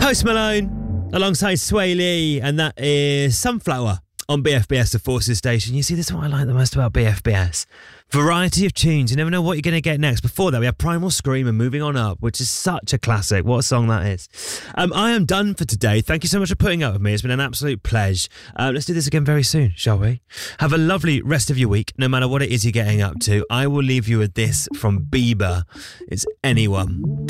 Post Malone alongside Sway Lee, and that is Sunflower on BFBS, the Forces Station. You see, this is what I like the most about BFBS. Variety of tunes. You never know what you're going to get next. Before that, we have Primal Scream and Moving On Up, which is such a classic. What a song that is. I am done for today. Thank you so much for putting up with me. It's been an absolute pleasure. Let's do this again very soon, shall we? Have a lovely rest of your week, no matter what it is you're getting up to. I will leave you with this from Bieber. It's Anyone.